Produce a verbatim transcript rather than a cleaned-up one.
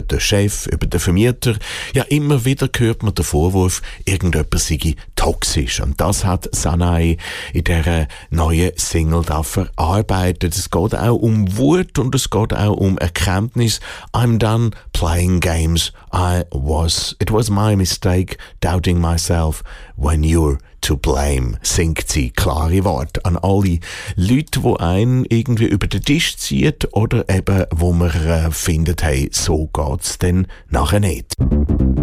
den Chef, über den Vermieter. Ja, immer wieder hört man den Vorwurf, irgendjemand sei toxisch. Und das hat Sanai in dieser neuen Single da verarbeitet. Es geht auch um Wut und es geht auch um Erkenntnis. I'm done playing games. I was, it was my mistake, doubting myself when you're to blame, singt sie klare Worte an alle Leute, die einen irgendwie über den Tisch zieht oder eben, wo man äh, findet, hey, so geht's denn nachher nicht.